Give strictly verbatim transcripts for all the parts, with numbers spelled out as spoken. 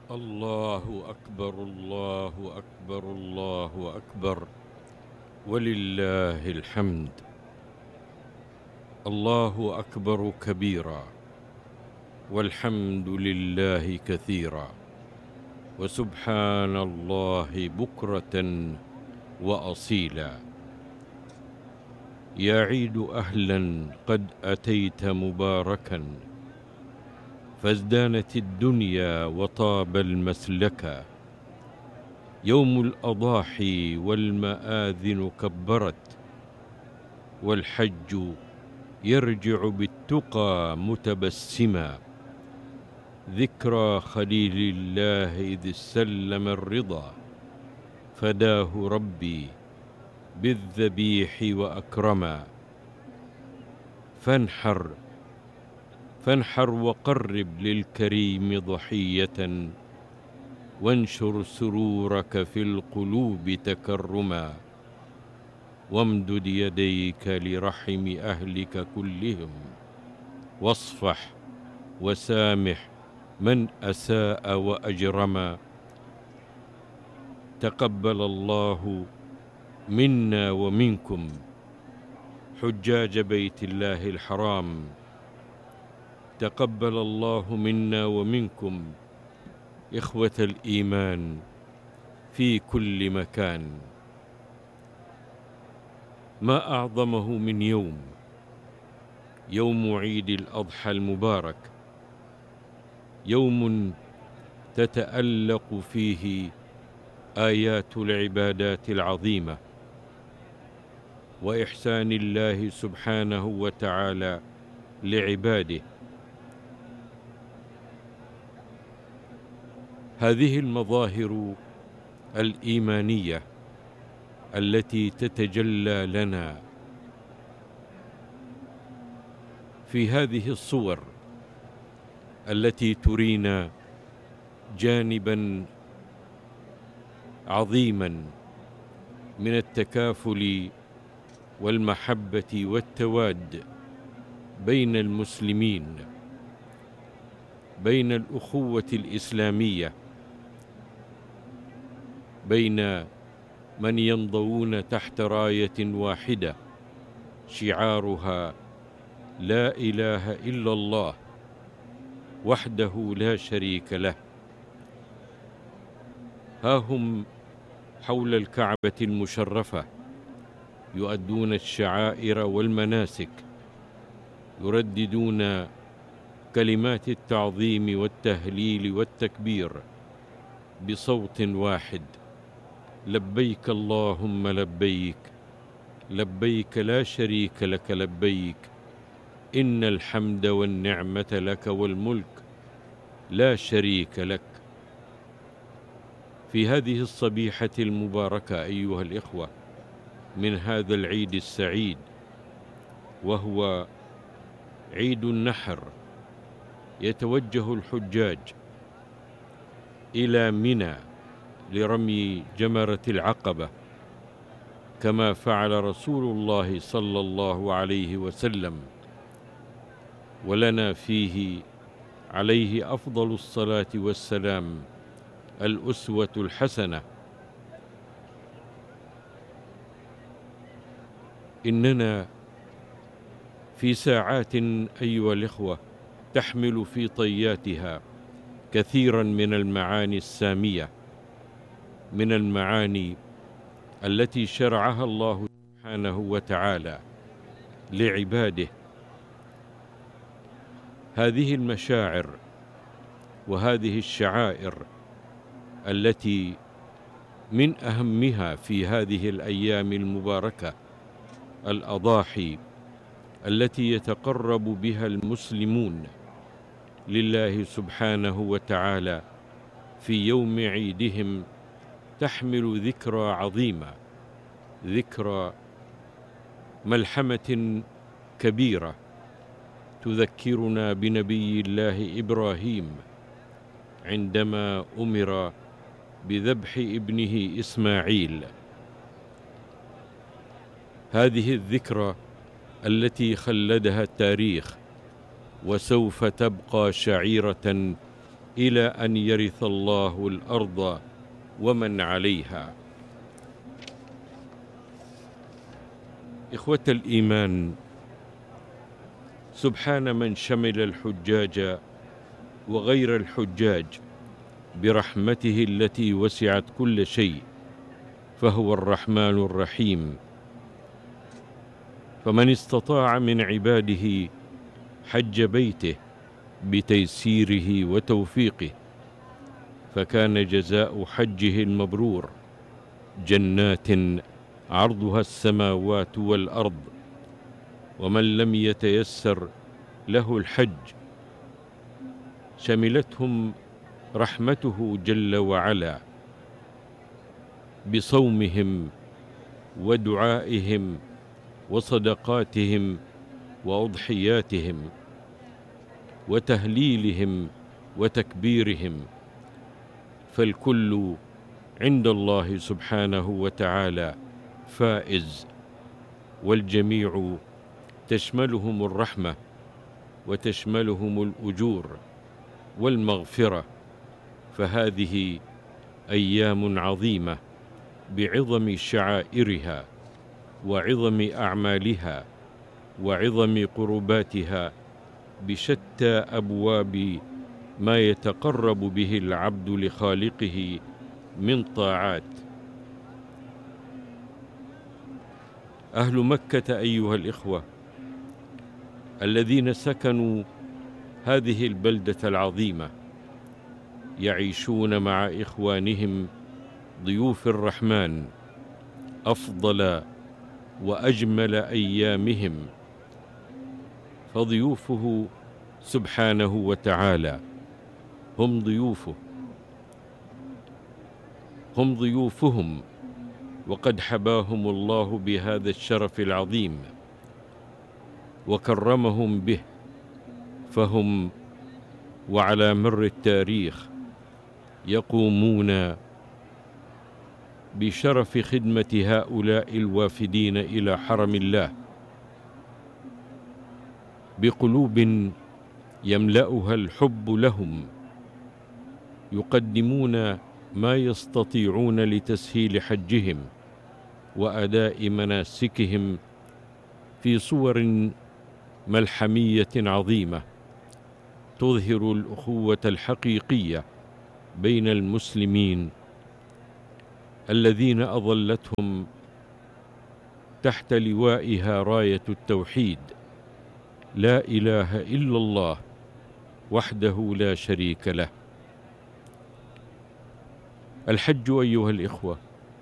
الله أكبر الله أكبر الله أكبر ولله الحمد. الله أكبر كبيرا والحمد لله كثيرا وسبحان الله بكرة وأصيلا. يا عيد أهلا قد أتيت مباركا فازدانت الدنيا وطاب المسلكا. يوم الأضاحي والمآذن كبرت والحج يرجع بالتقى متبسما. ذكرى خليل الله إذ سلم الرضا فداه ربي بالذبيح وأكرما. فانحر فانحر وقرب للكريم ضحية وانشر سرورك في القلوب تكرما. وامدد يديك لرحم أهلك كلهم واصفح وسامح من أساء وأجرما. تقبل الله منا ومنكم حجاج بيت الله الحرام. تقبل الله منا ومنكم إخوة الإيمان في كل مكان. ما أعظمه من يوم يوم عيد الأضحى المبارك، يوم تتألق فيه آيات العبادات العظيمة وإحسان الله سبحانه وتعالى لعباده. هذه المظاهر الإيمانية التي تتجلى لنا في هذه الصور التي ترينا جانبا عظيما من التكافل والمحبة والتواد بين المسلمين، بين الأخوة الإسلامية، بين من ينضوون تحت راية واحدة شعارها لا إله إلا الله وحده لا شريك له. ها هم حول الكعبة المشرفة يؤدون الشعائر والمناسك، يرددون كلمات التعظيم والتهليل والتكبير بصوت واحد: لبيك اللهم لبيك، لبيك لا شريك لك لبيك، إن الحمد والنعمة لك والملك لا شريك لك. في هذه الصبيحة المباركة أيها الإخوة من هذا العيد السعيد وهو عيد النحر، يتوجه الحجاج إلى منى لرمي جمرة العقبة كما فعل رسول الله صلى الله عليه وسلم، ولنا فيه عليه أفضل الصلاة والسلام الأسوة الحسنة. إننا في ساعات أيها الإخوة تحمل في طياتها كثيرا من المعاني السامية، من المعاني التي شرعها الله سبحانه وتعالى لعباده. هذه المشاعر وهذه الشعائر التي من أهمها في هذه الأيام المباركة الأضاحي التي يتقرب بها المسلمون لله سبحانه وتعالى في يوم عيدهم، تحمل ذكرى عظيمة، ذكرى ملحمة كبيرة تذكرنا بنبي الله إبراهيم عندما أمر بذبح ابنه إسماعيل. هذه الذكرى التي خلدها التاريخ وسوف تبقى شعيرة إلى أن يرث الله الأرض ومن عليها. إخوة الإيمان، سبحان من شمل الحجاج وغير الحجاج برحمته التي وسعت كل شيء، فهو الرحمن الرحيم. فمن استطاع من عباده حج بيته بتيسيره وتوفيقه، فكان جزاء حجه المبرور جنات عرضها السماوات والأرض. ومن لم يتيسر له الحج شملتهم رحمته جل وعلا بصومهم ودعائهم وصدقاتهم وأضحياتهم وتهليلهم وتكبيرهم، فالكل عند الله سبحانه وتعالى فائز، والجميع تشملهم الرحمة وتشملهم الأجور والمغفرة. فهذه أيام عظيمة بعظم شعائرها وعظم أعمالها وعظم قرباتها، بشتى أبواب ما يتقرب به العبد لخالقه من طاعات. أهل مكة أيها الإخوة الذين سكنوا هذه البلدة العظيمة يعيشون مع إخوانهم ضيوف الرحمن أفضل وأجمل أيامهم، فضيوفه سبحانه وتعالى هم ضيوفه هم ضيوفهم وقد حباهم الله بهذا الشرف العظيم وكرمهم به، فهم وعلى مر التاريخ يقومون بشرف خدمة هؤلاء الوافدين إلى حرم الله بقلوب يملأها الحب لهم، يقدمون ما يستطيعون لتسهيل حجهم وأداء مناسكهم في صور ملحمية عظيمة تظهر الأخوة الحقيقية بين المسلمين الذين أظلتهم تحت لوائها راية التوحيد، لا إله إلا الله وحده لا شريك له. الحج أيها الإخوة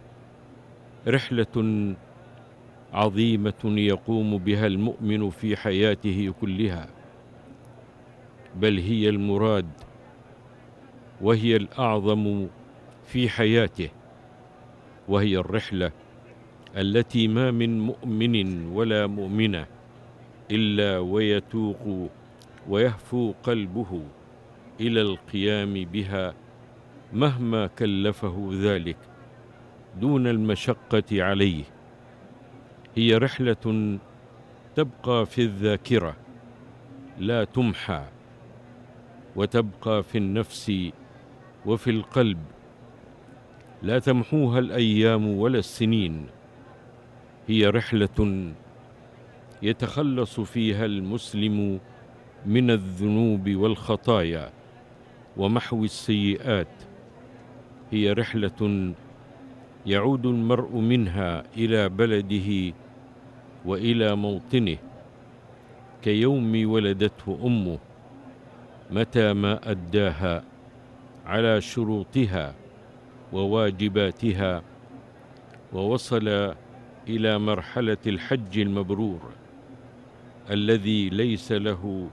رحلة عظيمة يقوم بها المؤمن في حياته كلها، بل هي المراد وهي الأعظم في حياته، وهي الرحلة التي ما من مؤمن ولا مؤمنة إلا ويتوق ويهفو قلبه إلى القيام بها مهما كلفه ذلك دون المشقة عليه. هي رحلة تبقى في الذاكرة لا تمحى، وتبقى في النفس وفي القلب لا تمحوها الأيام ولا السنين. هي رحلة يتخلص فيها المسلم من الذنوب والخطايا ومحو السيئات. هي رحلة يعود المرء منها إلى بلده وإلى موطنه كيوم ولدته أمه، متى ما أداها على شروطها وواجباتها ووصل إلى مرحلة الحج المبرور الذي ليس له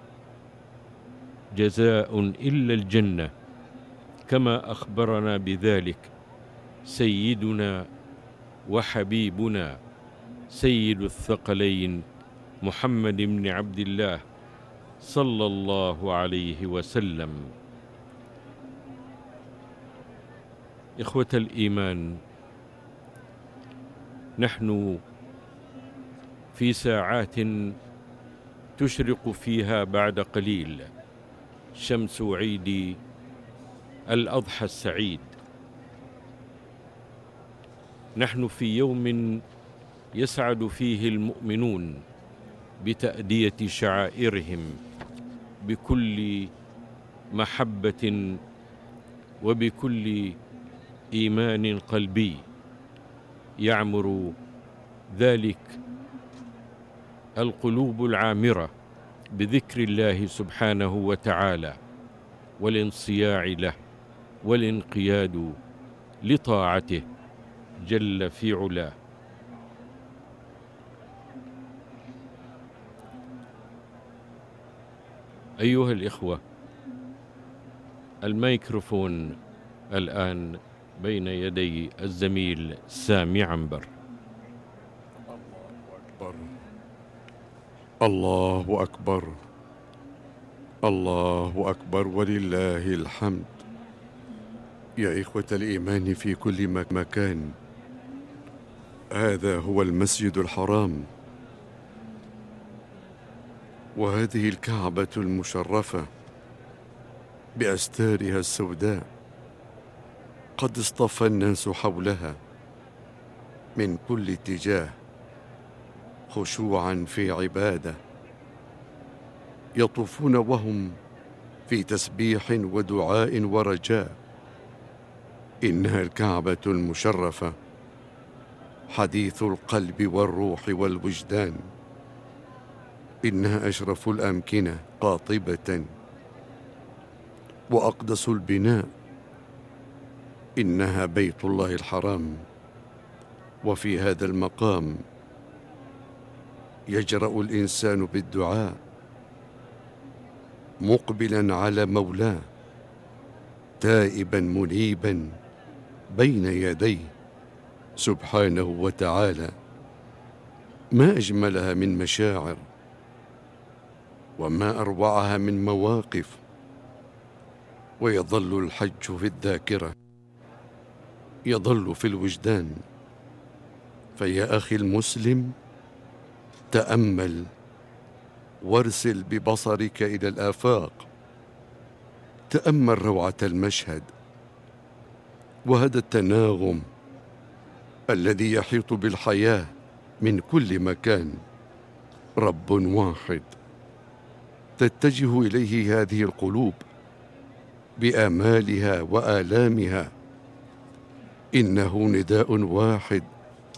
جزاء إلا الجنة، كما أخبرنا بذلك سيدنا وحبيبنا سيد الثقلين محمد بن عبد الله صلى الله عليه وسلم. إخوة الإيمان، نحن في ساعات تشرق فيها بعد قليل شمس عيد الأضحى السعيد. نحن في يوم يسعد فيه المؤمنون بتأدية شعائرهم بكل محبة وبكل إيمان قلبي، يعمر ذلك القلوب العامرة بذكر الله سبحانه وتعالى والانصياع له والانقياد لطاعته جل في علاه. أيها الإخوة، الميكروفون الآن بين يدي الزميل سامي عنبر. الله أكبر، الله أكبر ولله الحمد. يا إخوة الإيمان في كل مكان، هذا هو المسجد الحرام، وهذه الكعبة المشرفة بأستارها السوداء قد اصطفى الناس حولها من كل اتجاه خشوعا في عبادة، يطوفون وهم في تسبيح ودعاء ورجاء. إنها الكعبة المشرفة حديث القلب والروح والوجدان، إنها أشرف الأمكنة قاطبة وأقدس البناء، إنها بيت الله الحرام. وفي هذا المقام يجرأ الإنسان بالدعاء مقبلا على مولاه، تائبا منيبا بين يديه سبحانه وتعالى. ما أجملها من مشاعر، وما أروعها من مواقف. ويظل الحج في الذاكرة، يظل في الوجدان. فيا أخي المسلم، تأمل وارسل ببصرك إلى الآفاق، تأمل روعة المشهد وهذا التناغم الذي يحيط بالحياة من كل مكان. رب واحد تتجه إليه هذه القلوب بآمالها وآلامها. إنه نداء واحد